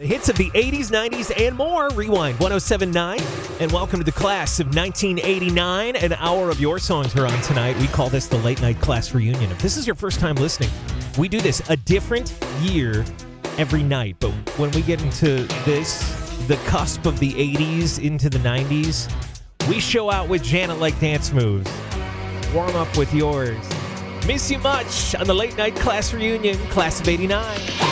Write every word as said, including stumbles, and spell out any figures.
The hits of the eighties, nineties, and more. Rewind one oh seven point nine. And welcome to the class of nineteen eighty-nine. An hour of your songs are on tonight. We call this the Late Night Class Reunion. If this is your first time listening, we do this a different year every night. But when we get into this, the cusp of the eighties into the nineties, we show out with Janet-like dance moves. Warm up with yours. Miss you much on the Late Night Class Reunion, class of eighty-nine.